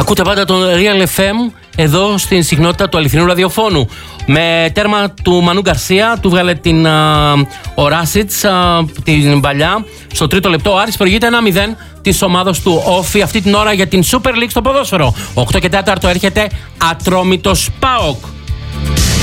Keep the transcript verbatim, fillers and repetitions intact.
Ακούτε πάντα τον Real εφ εμ εδώ στην συχνότητα του αληθινού ραδιοφώνου. Με τέρμα του Μανού Γκαρσία, του βγάλε την ο Ράσιτς, την παλιά. Στο τρίτο λεπτό ο Άρης προηγείται ένα μηδέν της ομάδος του Όφη αυτή την ώρα για την Super League στο ποδόσφαιρο. οκτώ και τέσσερα έρχεται Ατρόμητος ΠΑΟΚ.